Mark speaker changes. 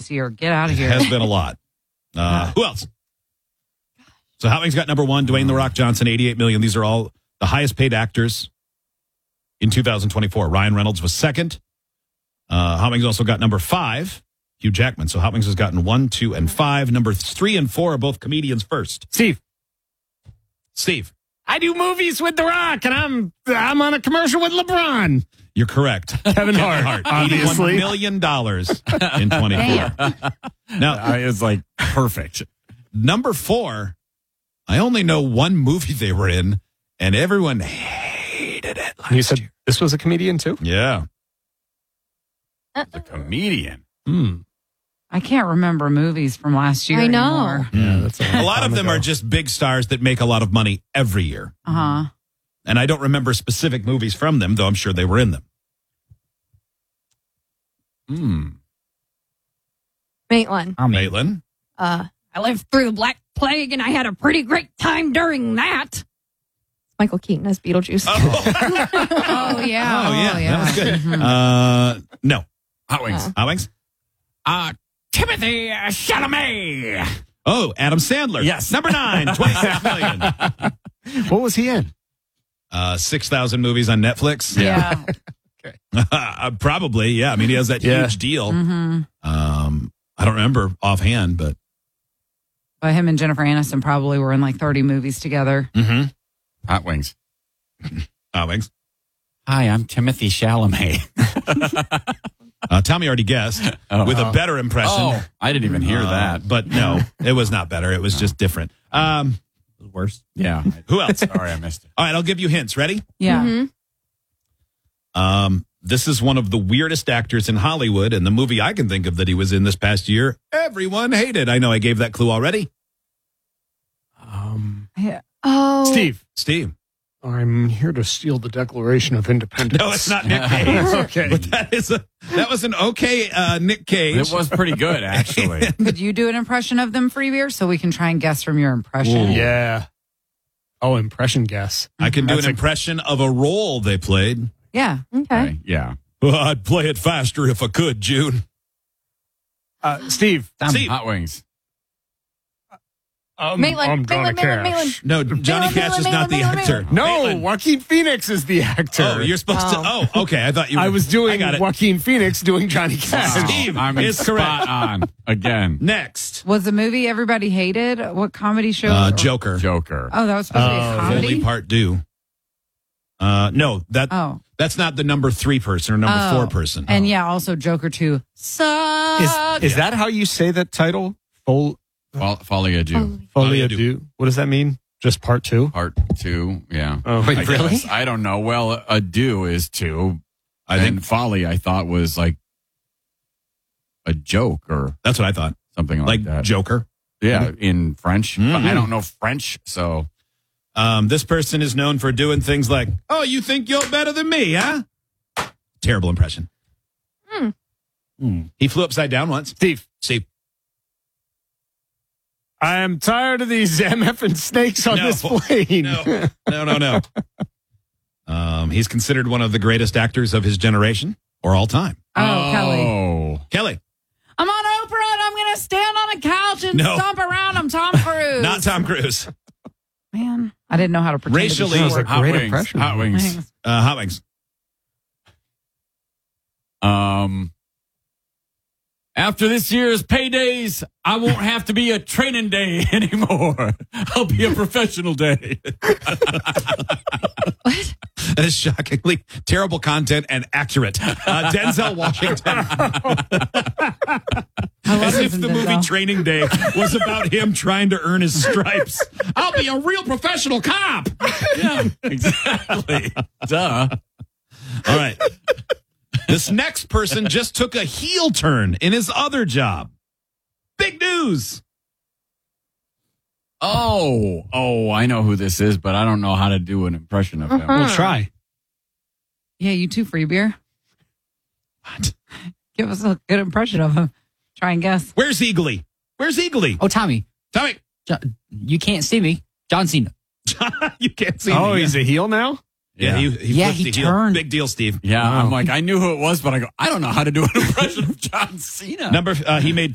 Speaker 1: this year. Get out of
Speaker 2: It
Speaker 1: here.
Speaker 2: has been a lot. Who else? So Howing's got number one, Dwayne The Rock Johnson, $88 million. These are all the highest paid actors in 2024. Ryan Reynolds was second. Howing's also got number 5, Hugh Jackman. So Howing's has gotten 1, 2, and 5. Number 3 and 4 are both comedians first.
Speaker 3: Steve.
Speaker 4: I do movies with The Rock, and I'm on a commercial with LeBron.
Speaker 2: You're correct.
Speaker 3: Kevin Hart, obviously.
Speaker 2: $81 million in 24.
Speaker 1: Damn.
Speaker 2: Now,
Speaker 4: It's like perfect.
Speaker 2: number 4, I only know one movie they were in, and everyone hated it last
Speaker 3: You said
Speaker 2: year.
Speaker 3: this was a comedian too?
Speaker 2: Yeah.
Speaker 4: The comedian.
Speaker 1: I can't remember movies from last year
Speaker 5: I know.
Speaker 1: anymore.
Speaker 3: Yeah, that's
Speaker 2: A lot of them are just big stars that make a lot of money every year.
Speaker 1: Uh-huh.
Speaker 2: And I don't remember specific movies from them, though I'm sure they were in them.
Speaker 5: Maitland.
Speaker 2: Maitland.
Speaker 5: I lived through the Black Plague, and I had a pretty great time during that. Michael Keaton as Beetlejuice.
Speaker 1: Oh, yeah.
Speaker 2: Oh, yeah. That was good. No.
Speaker 4: Howings.
Speaker 2: Howings?
Speaker 4: Timothy Chalamet.
Speaker 2: Oh, Adam Sandler.
Speaker 4: Yes.
Speaker 2: Number 9, $26 million.
Speaker 3: What was he in?
Speaker 2: 6,000 movies on Netflix.
Speaker 1: Yeah.
Speaker 2: Probably, yeah. I mean, he has that huge deal.
Speaker 1: Mm-hmm.
Speaker 2: I don't remember offhand, but.
Speaker 1: But him and Jennifer Aniston probably were in like 30 movies together.
Speaker 2: Mm-hmm.
Speaker 4: Hot Wings.
Speaker 2: Howings.
Speaker 4: Hi, I'm Timothy Chalamet.
Speaker 2: Tommy already guessed with a better impression.
Speaker 4: Oh, I didn't even hear that.
Speaker 2: But no, it was not better. It was just different.
Speaker 4: Worse. Yeah.
Speaker 2: Who else?
Speaker 4: Sorry, I missed it.
Speaker 2: All right, I'll give you hints. Ready?
Speaker 1: Yeah.
Speaker 2: This is one of the weirdest actors in Hollywood, and the movie I can think of that he was in this past year, everyone hated. I know I gave that clue already.
Speaker 1: Yeah.
Speaker 5: Oh.
Speaker 2: Steve.
Speaker 3: I'm here to steal the Declaration of Independence.
Speaker 2: No, it's not Nick Cage.
Speaker 3: Okay.
Speaker 2: But that was an okay Nick Cage.
Speaker 4: It was pretty good, actually.
Speaker 1: Could you do an impression of them, Freebeer, so we can try and guess from your impression?
Speaker 3: Yeah. Oh, impression guess.
Speaker 2: I can do
Speaker 3: That's
Speaker 2: an impression of a role they played.
Speaker 1: Yeah.
Speaker 5: Okay.
Speaker 4: Yeah.
Speaker 2: Well, I'd play it faster if I could, June.
Speaker 3: Steve.
Speaker 2: Steve.
Speaker 4: Hot Wings.
Speaker 5: Maitland. Maitland.
Speaker 2: No, Johnny Cash is not the actor.
Speaker 3: No,
Speaker 2: Maitland.
Speaker 3: Joaquin Phoenix is the actor.
Speaker 2: Oh, you're supposed to. Oh, okay. I thought you were.
Speaker 3: I was doing
Speaker 2: I got it.
Speaker 3: Joaquin Phoenix doing Johnny Cash.
Speaker 2: Steve
Speaker 4: I'm
Speaker 2: is correct.
Speaker 4: spot on again.
Speaker 2: Next,
Speaker 1: Was the movie everybody hated? What comedy show?
Speaker 2: Joker.
Speaker 4: Joker.
Speaker 1: Oh, that was supposed to be a comedy?
Speaker 2: Only part due. No, that's not the number 3 person or number 4 person.
Speaker 1: And yeah, also Joker 2 sucked.
Speaker 3: Is that how you say that title?
Speaker 4: Folie à Deux.
Speaker 3: Folie à Deux. What does that mean? Just part 2?
Speaker 4: Part 2, yeah.
Speaker 3: Oh, wait,
Speaker 4: I
Speaker 3: really?
Speaker 4: guess. I don't know. Well, a do is 2.
Speaker 2: I think
Speaker 4: folly I thought was like a joke or
Speaker 2: that's what I thought.
Speaker 4: something like that.
Speaker 2: Joker.
Speaker 4: Yeah, in French.
Speaker 2: Mhm.
Speaker 4: But I don't know French, so.
Speaker 2: This person is known for doing things like, "Oh, you think you're better than me, huh?" Terrible impression. He flew upside down once.
Speaker 3: Steve.
Speaker 6: I am tired of these MF snakes on this plane.
Speaker 2: No. He's considered one of the greatest actors of his generation or all time.
Speaker 1: Oh,
Speaker 2: Kelly.
Speaker 1: I'm on Oprah and I'm going to stand on a couch and stomp around. I'm Tom Cruise.
Speaker 2: Not Tom Cruise.
Speaker 1: Man, I didn't know how to pretend
Speaker 2: Racially,
Speaker 1: to be short.
Speaker 4: Hot Wings. Hot Wings.
Speaker 2: Hot Wings.
Speaker 4: After this year's paydays, I won't have to be a training day anymore. I'll be a professional day.
Speaker 1: What?
Speaker 2: That is shockingly terrible content and accurate. Denzel Washington. As if the movie Training Day was about him trying to earn his stripes. I'll be a real professional cop.
Speaker 4: Yeah, exactly. Duh.
Speaker 2: All right. This next person just took a heel turn in his other job. Big news.
Speaker 4: Oh, I know who this is, but I don't know how to do an impression of him.
Speaker 6: We'll try.
Speaker 1: Yeah, you too, Free Beer. What? Give us a good impression of him. Try and guess.
Speaker 2: Where's Eagly?
Speaker 7: Oh, Tommy. You can't see me. John Cena.
Speaker 2: You can't see
Speaker 6: Oh,
Speaker 2: me.
Speaker 6: he's a heel now?
Speaker 2: Yeah, he flipped the heel.
Speaker 7: turned.
Speaker 2: Big deal, Steve.
Speaker 4: Yeah, I'm like, I knew who it was, but I don't know how to do an impression of John Cena.
Speaker 2: He made